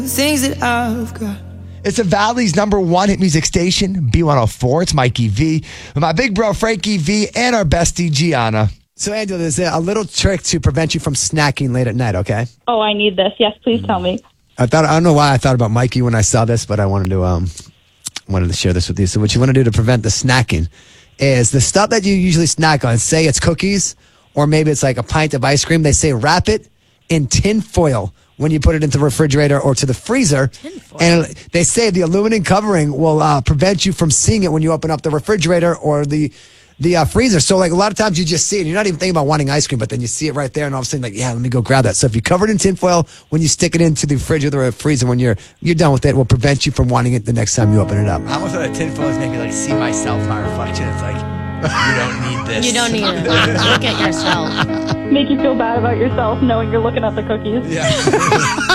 things that I've got. It's the Valley's #1 hit music station, B104. It's Mikey V with my big bro Frankie V and our bestie Gianna. So, Angela, there's a little trick to prevent you from snacking late at night, okay? Oh, I need this. Yes, please tell me. I don't know why I thought about Mikey when I saw this, but I wanted to share this with you. So what you want to do to prevent the snacking is the stuff that you usually snack on, say it's cookies or maybe it's like a pint of ice cream. They say wrap it in tin foil when you put it into the refrigerator or to the freezer. And they say the aluminum covering will prevent you from seeing it when you open up the refrigerator or the freezer. So like a lot of times you just see it and you're not even thinking about wanting ice cream, but then you see it right there and all of a sudden like, yeah, let me go grab that. So if you cover it in tinfoil, when you stick it into the fridge or the freezer, when you're done with it, will prevent you from wanting it the next time you open it up. I almost thought that tinfoil is making me like see myself in my reflection. It's like, you don't need this. You don't need it. Look at yourself. Make you feel bad about yourself knowing you're looking at the cookies. Yeah.